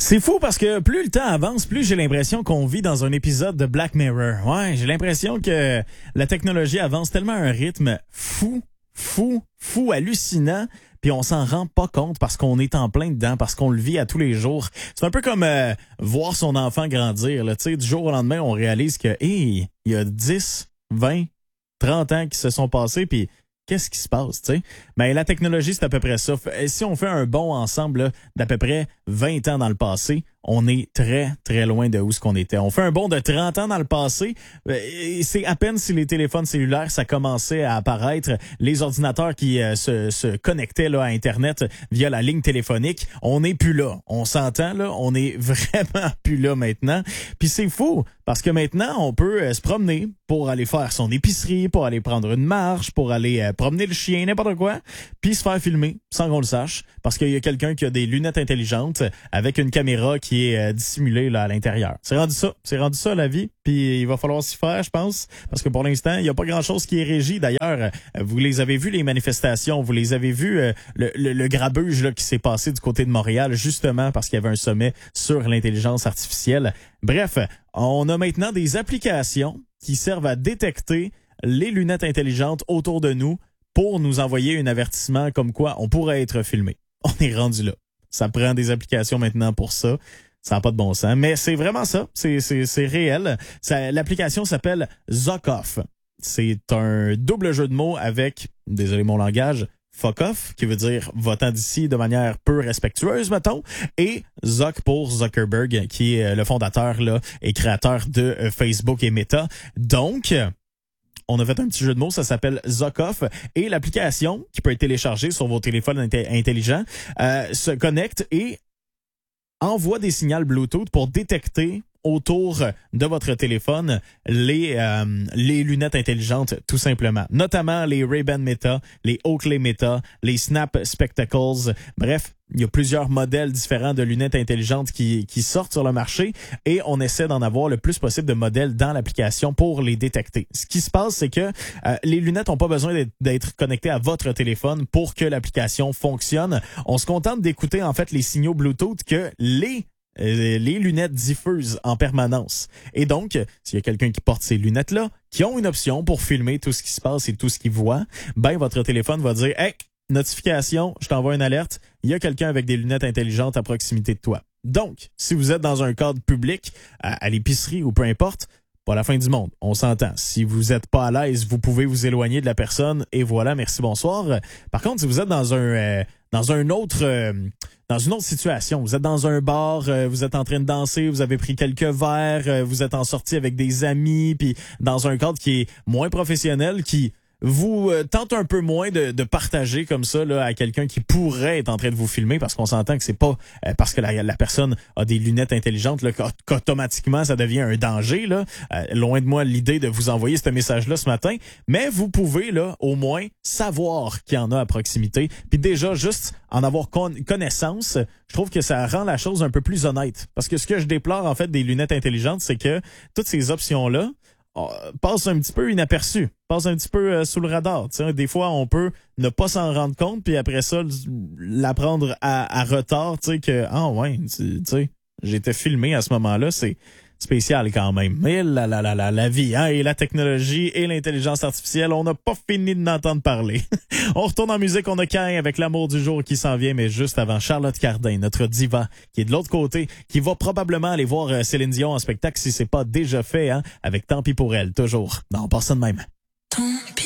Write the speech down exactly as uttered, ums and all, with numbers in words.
C'est fou parce que plus le temps avance, plus j'ai l'impression qu'on vit dans un épisode de Black Mirror. Ouais, j'ai l'impression que la technologie avance tellement à un rythme fou, fou, fou, hallucinant, puis on s'en rend pas compte parce qu'on est en plein dedans, parce qu'on le vit à tous les jours. C'est un peu comme euh, voir son enfant grandir. Là. Tu sais, du jour au lendemain, on réalise que, hey, il y a dix, vingt, trente ans qui se sont passés, puis qu'est-ce qui se passe, tu sais? Ben, la technologie, c'est à peu près ça. Si on fait un bond ensemble là, d'à peu près vingt ans dans le passé, on est très, très loin de où ce qu'on était. On fait un bond de trente ans dans le passé, et c'est à peine si les téléphones cellulaires, ça commençait à apparaître, les ordinateurs qui euh, se, se connectaient là, à Internet via la ligne téléphonique, on n'est plus là. On s'entend, là, on est vraiment plus là maintenant. Puis c'est fou, parce que maintenant, on peut euh, se promener pour aller faire son épicerie, pour aller prendre une marche, pour aller euh, promener le chien, n'importe quoi, puis se faire filmer sans qu'on le sache, parce qu'il y a quelqu'un qui a des lunettes intelligentes avec une caméra qui est euh, dissimulée là, à l'intérieur. C'est rendu ça, c'est rendu ça la vie, puis il va falloir s'y faire, je pense, parce que pour l'instant, il n'y a pas grand-chose qui est régi. D'ailleurs, euh, vous les avez vus, les manifestations, vous les avez vus, euh, le, le, le grabuge là, qui s'est passé du côté de Montréal, justement parce qu'il y avait un sommet sur l'intelligence artificielle. Bref, on a maintenant des applications qui servent à détecter les lunettes intelligentes autour de nous pour nous envoyer un avertissement comme quoi on pourrait être filmé. On est rendu là. Ça prend des applications maintenant pour ça. Ça n'a pas de bon sens. Mais c'est vraiment ça. C'est, c'est, c'est réel. Ça, l'application s'appelle Zoc-Off. C'est un double jeu de mots avec, désolé mon langage, fuck off, qui veut dire votant d'ici de manière peu respectueuse, mettons, et Zuck pour Zuckerberg, qui est le fondateur là et créateur de Facebook et Meta. Donc, on a fait un petit jeu de mots, ça s'appelle Zoc-Off, et l'application, qui peut être téléchargée sur vos téléphones int- intelligents, euh, se connecte et envoie des signaux Bluetooth pour détecter autour de votre téléphone les euh, les lunettes intelligentes, tout simplement. Notamment les Ray-Ban Meta, les Oakley Meta, les Snap Spectacles. Bref, il y a plusieurs modèles différents de lunettes intelligentes qui qui sortent sur le marché et on essaie d'en avoir le plus possible de modèles dans l'application pour les détecter. Ce qui se passe, c'est que euh, les lunettes n'ont pas besoin d'être, d'être connectées à votre téléphone pour que l'application fonctionne. On se contente d'écouter en fait les signaux Bluetooth que les les lunettes diffusent en permanence. Et donc, s'il y a quelqu'un qui porte ces lunettes-là, qui ont une option pour filmer tout ce qui se passe et tout ce qu'il voit, ben votre téléphone va dire « Hey, notification, je t'envoie une alerte, il y a quelqu'un avec des lunettes intelligentes à proximité de toi. » Donc, si vous êtes dans un cadre public, à, à l'épicerie ou peu importe, pas la fin du monde, on s'entend. Si vous êtes pas à l'aise, vous pouvez vous éloigner de la personne et voilà, merci, bonsoir. Par contre, si vous êtes dans un euh, dans un autre euh, dans une autre situation, vous êtes dans un bar, euh, vous êtes en train de danser, vous avez pris quelques verres, euh, vous êtes en sortie avec des amis, puis dans un cadre qui est moins professionnel, qui vous euh, tente un peu moins de, de partager comme ça là à quelqu'un qui pourrait être en train de vous filmer, parce qu'on s'entend que c'est pas euh, parce que la, la personne a des lunettes intelligentes là, qu'automatiquement ça devient un danger là. Euh, loin de moi l'idée de vous envoyer ce message là ce matin, mais vous pouvez là au moins savoir qu'il y en a à proximité, puis déjà juste en avoir con- connaissance. Je trouve que ça rend la chose un peu plus honnête, parce que ce que je déplore en fait des lunettes intelligentes, c'est que toutes ces options là passe un petit peu inaperçu, passe un petit peu euh, sous le radar. T'sais. Des fois, on peut ne pas s'en rendre compte, puis après ça, l'apprendre à, à retard, tu sais, que, ah ouais, tu sais, j'étais filmé à ce moment-là, c'est spécial quand même. Mais la, la, la, la, la vie, hein, et la technologie et l'intelligence artificielle, on n'a pas fini de n'entendre parler. On retourne en musique, on a Cain avec l'amour du jour qui s'en vient, mais juste avant, Charlotte Cardin, notre diva, qui est de l'autre côté, qui va probablement aller voir Céline Dion en spectacle si c'est pas déjà fait, hein, avec Tant pis pour elle, toujours. Non, pas ça de même.